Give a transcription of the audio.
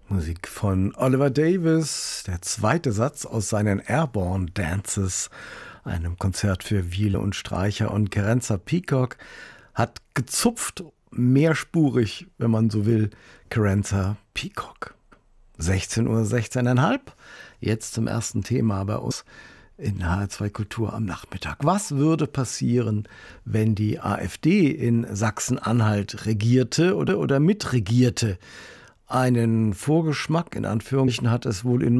Musik von Oliver Davis, der zweite Satz aus seinen Airborne Dances, einem Konzert für Violine und Streicher. Und Kerensa Peacock hat gezupft, mehrspurig, wenn man so will, Kerensa Peacock. 16:16 Uhr, 16,5. Jetzt zum ersten Thema bei uns in HR2 Kultur am Nachmittag. Was würde passieren, wenn die AfD in Sachsen-Anhalt regierte oder mitregierte? Einen Vorgeschmack, in Anführungsstrichen, hat es wohl in